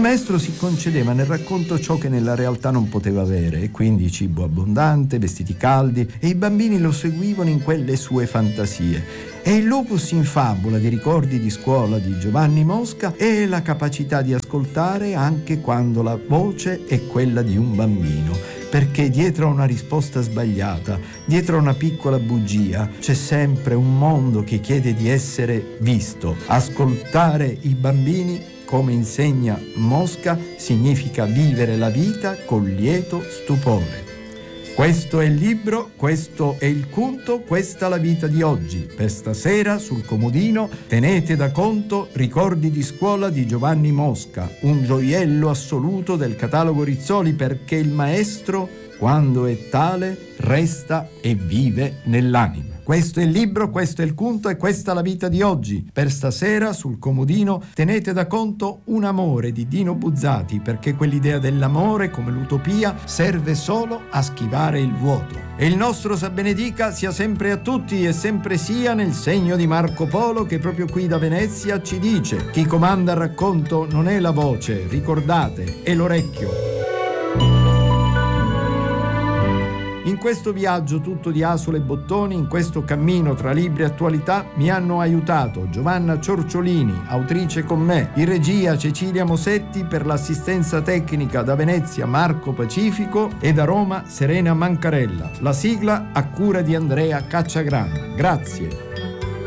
maestro si concedeva nel racconto ciò che nella realtà non poteva avere, e quindi cibo abbondante, vestiti caldi, e i bambini lo seguivano in quelle sue fantasie. E il Lupus in fabula di ricordi di scuola di Giovanni Mosca è la capacità di ascoltare anche quando la voce è quella di un bambino, perché dietro a una risposta sbagliata, dietro a una piccola bugia, c'è sempre un mondo che chiede di essere visto. Ascoltare i bambini, come insegna Mosca, significa vivere la vita con lieto stupore. Questo è il libro, questo è il conto, questa la vita di oggi. Per stasera sul comodino tenete da conto Ricordi di scuola di Giovanni Mosca, un gioiello assoluto del catalogo Rizzoli, perché il maestro, quando è tale, resta e vive nell'anima. Questo è il libro, questo è il conto e questa la vita di oggi. Per stasera sul comodino tenete da conto Un amore di Dino Buzzati, perché quell'idea dell'amore come l'utopia serve solo a schivare il vuoto. E il nostro sa benedica sia sempre a tutti e sempre sia nel segno di Marco Polo, che proprio qui da Venezia ci dice: chi comanda il racconto non è la voce, ricordate, è l'orecchio. In questo viaggio tutto di asole e bottoni, in questo cammino tra libri e attualità, mi hanno aiutato Giovanna Ciorciolini, autrice con me, in regia Cecilia Mosetti, per l'assistenza tecnica da Venezia Marco Pacifico e da Roma Serena Mancarella. La sigla a cura di Andrea Cacciagrana. Grazie.